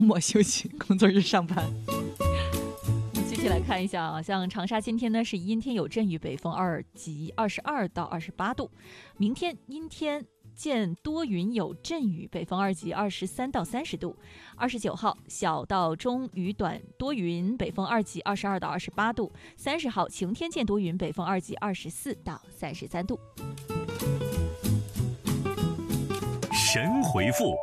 末休息，工作日上班。 具体来看一下啊，像长沙今天呢是阴天有阵雨，北风2级，22到28度。明天阴天见多云有阵雨，北风2级，23到30度。29号小到中雨短多云，北风2级，22到28度。30号晴天见多云，北风2级，24到33度。 神回复。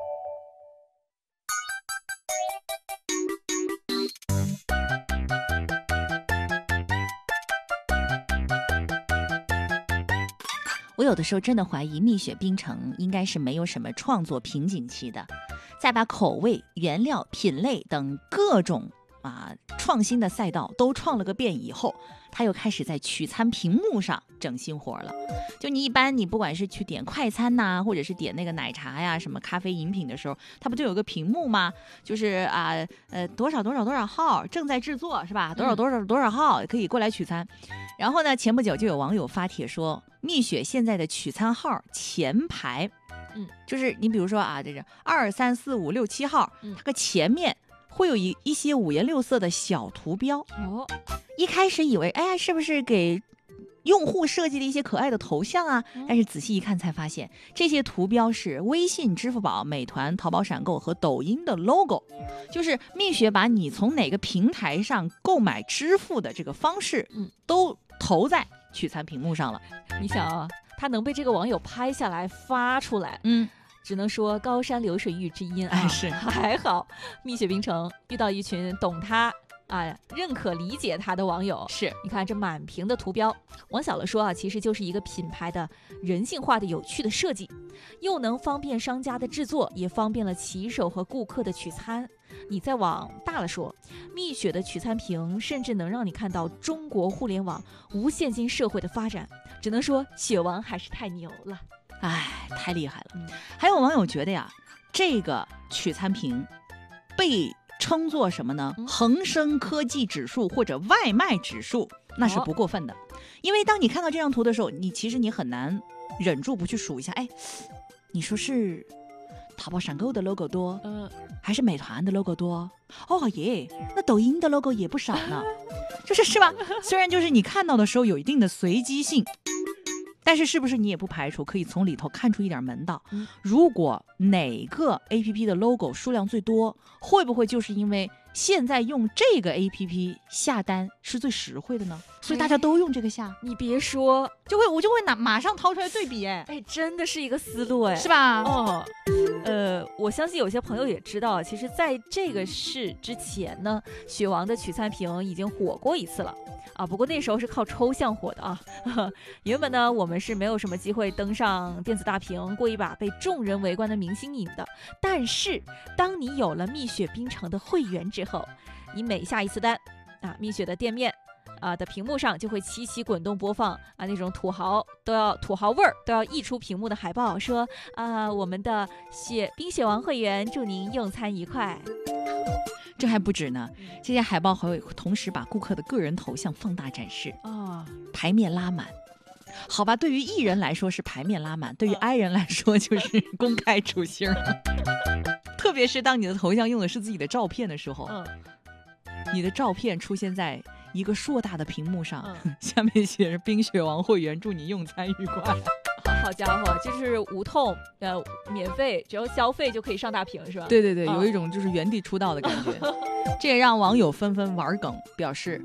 我有的时候真的怀疑蜜雪冰城应该是没有什么创作瓶颈期的，在把口味、原料、品类等各种创新的赛道都创了个遍以后，他又开始在取餐屏幕上整新活了。就你一般你不管是去点快餐呐，或者是点那个奶茶呀、什么咖啡饮品的时候，它不就有个屏幕吗？就是多少多少多少号正在制作是吧？多少多少多少号可以过来取餐。然后呢，前不久就有网友发帖说，蜜雪现在的取餐号前排，就是你比如说这是2、3、4、5、6、7号，它个前面会有一些五颜六色的小图标。一开始以为是不是给用户设计了一些可爱的头像啊？但是仔细一看才发现，这些图标是微信、支付宝、美团、淘宝闪购和抖音的 logo， 就是蜜雪把你从哪个平台上购买支付的这个方式，都投在取餐屏幕上了。 你想啊，他能被这个网友拍下来发出来，只能说高山流水遇知音啊。 是， 还好蜜雪冰城遇到一群懂他认可理解他的网友。 是， 你看这满屏的图标，往小了说其实就是一个品牌的人性化的有趣的设计，又能方便商家的制作，也方便了骑手和顾客的取餐。你再往大了说，蜜雪的取餐屏甚至能让你看到中国互联网无现金社会的发展，只能说雪王还是太牛了。 太厉害了。还有网友觉得呀，这个取餐屏被称作什么呢？恒生科技指数或者外卖指数，那是不过分的。因为当你看到这张图的时候，其实你很难忍住不去数一下，你说是淘宝闪购的 logo 多，还是美团的 logo 多？那抖音的 logo 也不少呢。是吧？虽然就是你看到的时候有一定的随机性，但是不是你也不排除可以从里头看出一点门道？如果哪个 APP 的 logo 数量最多，会不会就是因为现在用这个 APP 下单是最实惠的呢？所以大家都用这个下。 你别说， 我就会马上掏出来对比。 真的是一个思路是吧？ 我相信有些朋友也知道，其实在这个事之前呢，雪王的取餐屏已经火过一次了。不过那时候是靠抽象火的啊。原本呢，我们是没有什么机会登上电子大屏，过一把被众人围观的明星瘾的。但是，当你有了蜜雪冰城的会员之后，你每下一次单，蜜雪的店面的屏幕上就会齐齐滚动播放那种土豪味儿都要溢出屏幕的海报，说我们的冰雪王会员祝您用餐愉快。 这还不止呢，这些海报还会同时把顾客的个人头像放大展示，排面拉满。好吧，对于艺人来说是排面拉满，对于 I 人来说就是公开处刑。特别是当你的头像用的是自己的照片的时候，你的照片出现在一个硕大的屏幕上，下面写着冰雪王会员祝你用餐愉快。 好家伙，就是无痛免费，只要消费就可以上大屏是吧？ 对，有一种就是原地出道的感觉。这也让网友纷纷玩梗，表示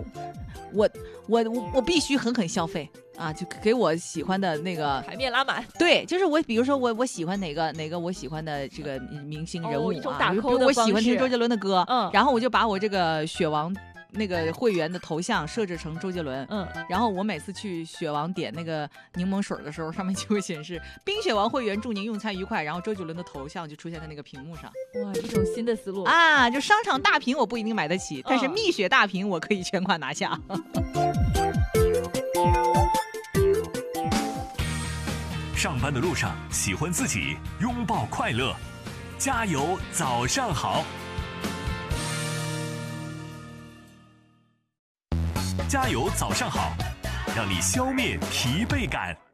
我必须狠消费就给我喜欢的那个排面拉满。 对，就是比如说我喜欢哪个我喜欢的这个明星人物一种打 call 的我喜欢听周杰伦的歌，然后我就把我这个雪王那个会员的头像设置成周杰伦，然后我每次去雪王点那个柠檬水的时候，上面就会显示冰雪王会员祝您用餐愉快，然后周杰伦的头像就出现在那个屏幕上。 哇，一种新的思路就商场大屏我不一定买得起，但是蜜雪大屏我可以全款拿下。 上班的路上喜欢自己，拥抱快乐，加油早上好。加油早上好，让你消灭疲惫感。